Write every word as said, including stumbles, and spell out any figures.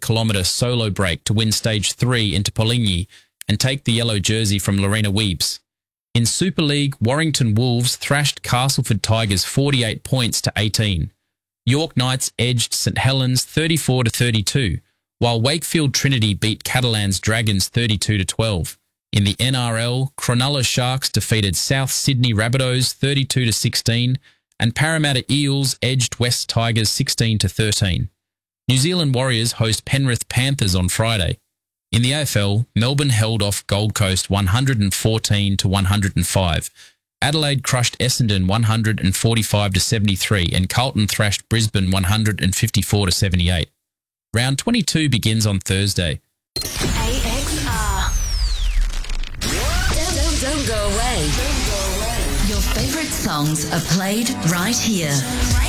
kilometre solo break to win stage three into Poligny and take the yellow jersey from Lorena Wiebes. In Super League, Warrington Wolves thrashed Castleford Tigers forty-eight points to eighteen. York Knights edged St Helens thirty-four to thirty-two, while Wakefield Trinity beat Catalans Dragons thirty-two to twelve. In the N R L, Cronulla Sharks defeated South Sydney Rabbitohs thirty-two to sixteen, and Parramatta Eels edged West Tigers sixteen to thirteen. New Zealand Warriors host Penrith Panthers on Friday. In the A F L, Melbourne held off Gold Coast one hundred fourteen to one hundred five. Adelaide crushed Essendon one hundred forty-five to seventy-three, and Carlton thrashed Brisbane one hundred fifty-four to seventy-eight. Round twenty-two begins on Thursday. A X R. Don't, don't, don't go away. Don't go away. Your favourite songs are played right here.